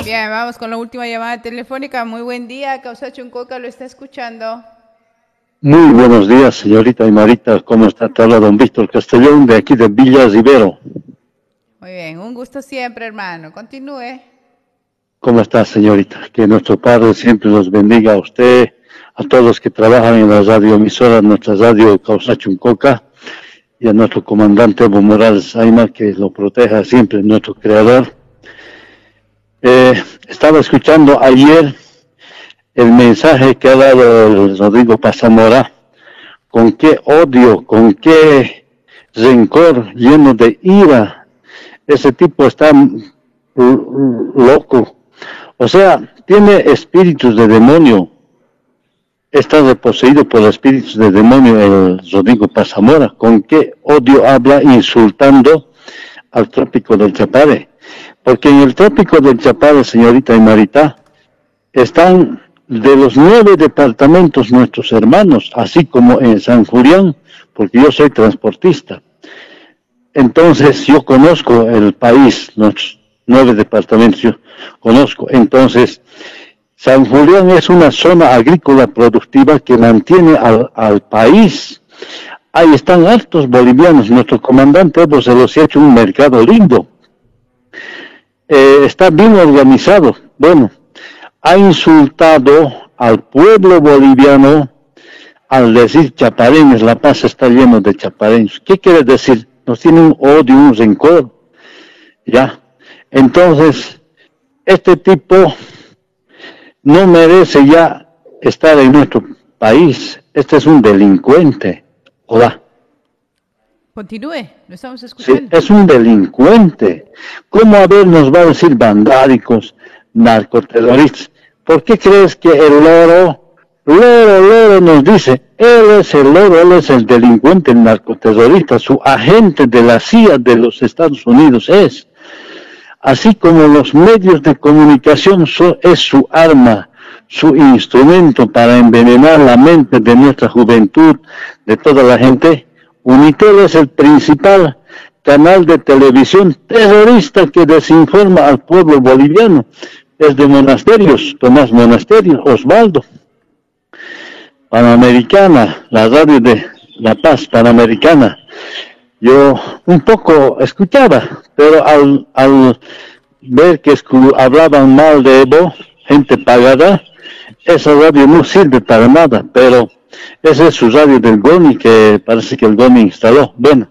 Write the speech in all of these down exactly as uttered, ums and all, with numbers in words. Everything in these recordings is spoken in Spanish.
Bien, vamos con la última llamada telefónica. Muy buen día, Causa Chuncoca lo está escuchando. Muy buenos días, señorita Aymarita. ¿Cómo está? Te habla don Víctor Castellón de aquí de Villa Rivero. Muy bien, un gusto siempre, hermano. Continúe. ¿Cómo está, señorita? Que nuestro Padre siempre los bendiga a usted, a todos los que trabajan en la radioemisora, nuestra radio Causa Chuncoca, y a nuestro comandante Evo Morales Aymar, que lo proteja siempre, nuestro creador. Eh, estaba escuchando ayer el mensaje que ha dado el Rodrigo Pazamora, con qué odio, con qué rencor, lleno de ira. Ese tipo está loco. O sea, tiene espíritus de demonio. Está reposeído por espíritus de demonio el Rodrigo Pazamora. Con qué odio habla insultando al trópico del Chapare. Porque en el trópico del Chapare, señorita Aymarita, están de los nueve departamentos nuestros hermanos, así como en San Julián, porque yo soy transportista. Entonces yo conozco el país, los nueve departamentos yo conozco. Entonces San Julián es una zona agrícola productiva que mantiene al, al país. Ahí están hartos bolivianos. Nuestro comandante Evo se los ha hecho un mercado lindo. Eh, está bien organizado. Bueno, ha insultado al pueblo boliviano al decir chapareños. La Paz está lleno de chapareños. ¿Qué quiere decir? Nos tienen un odio, un rencor. Ya. Entonces, este tipo no merece ya estar en nuestro país. Este es un delincuente. Hola. Continúe, lo estamos escuchando. Sí, es un delincuente. ¿Cómo a ver nos va a decir vandálicos, narcoterroristas? ¿Por qué crees que el loro, loro, loro nos dice, él es el loro, él es el delincuente, el narcoterrorista, su agente de la C I A de los Estados Unidos es? Así como los medios de comunicación so, es su arma, su instrumento para envenenar la mente de nuestra juventud, de toda la gente. Unitel es el principal canal de televisión terrorista que desinforma al pueblo boliviano. Es de Monasterios, Tomás Monasterios, Osvaldo. Panamericana, la radio de La Paz, Panamericana. Yo un poco escuchaba, pero al, al ver que escu- hablaban mal de Evo, gente pagada, esa radio no sirve para nada, pero esa es su radio del GONI que parece que el GONI instaló. Bueno,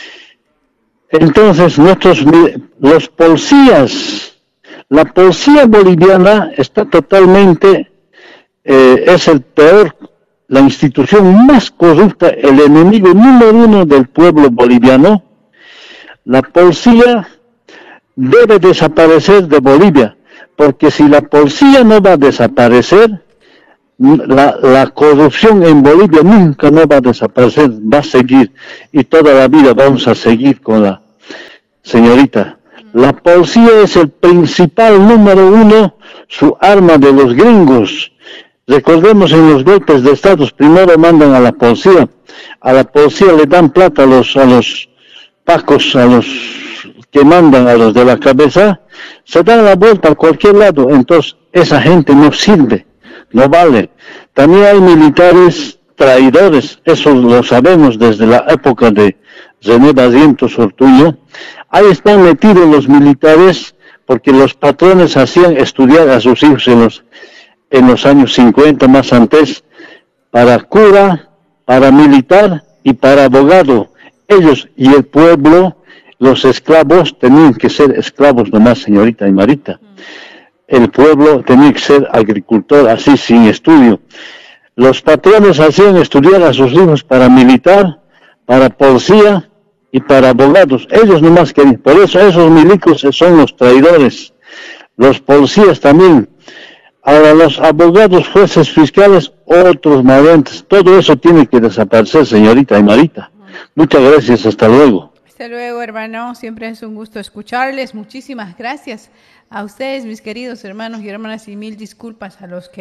entonces nuestros, los policías, la policía boliviana está totalmente, eh, es el peor, la institución más corrupta, el enemigo número uno del pueblo boliviano. La policía debe desaparecer de Bolivia, porque si la policía no va a desaparecer, la, la corrupción en Bolivia nunca no va a desaparecer, va a seguir, y toda la vida vamos a seguir con la señorita. La policía es el principal número uno, su arma de los gringos. Recordemos en los golpes de Estado, primero mandan a la policía, a la policía le dan plata a los, a los pacos, a los que mandan, a los de la cabeza, se dan la vuelta a cualquier lado, entonces esa gente no sirve, no vale. También hay militares traidores, eso lo sabemos desde la época de René Barrientos Ortuño. Ahí están metidos los militares porque los patrones hacían estudiar a sus hijos en los en los años cincuenta, más antes, para cura, para militar y para abogado. Ellos y el pueblo, los esclavos, tenían que ser esclavos nomás, señorita Aymarita. El pueblo tenía que ser agricultor, así sin estudio. Los patrones hacían estudiar a sus hijos para militar, para policía y para abogados. Ellos nomás querían. Por eso esos milicos son los traidores. Los policías también. Ahora los abogados, jueces, fiscales, otros maleantes, todo eso tiene que desaparecer, señorita Aymarita. Muchas gracias, hasta luego. Hasta luego, hermano, siempre es un gusto escucharles. Muchísimas gracias a ustedes, mis queridos hermanos y hermanas, y mil disculpas a los que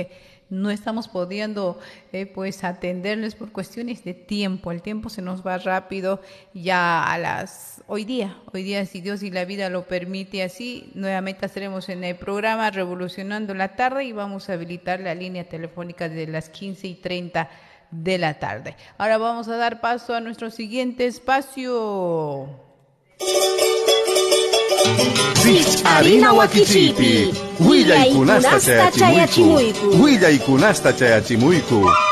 no estamos pudiendo eh, pues atenderles por cuestiones de tiempo. El tiempo se nos va rápido. Ya a las hoy día, hoy día si Dios y la vida lo permite así, nuevamente estaremos en el programa Revolucionando la Tarde y vamos a habilitar la línea telefónica de las quince y treinta de la tarde. Ahora vamos a dar paso a nuestro siguiente espacio. Sich harina wakichipi, Huilla y kunasta chayachimuiku, Huilla y kunasta chayachimuiku.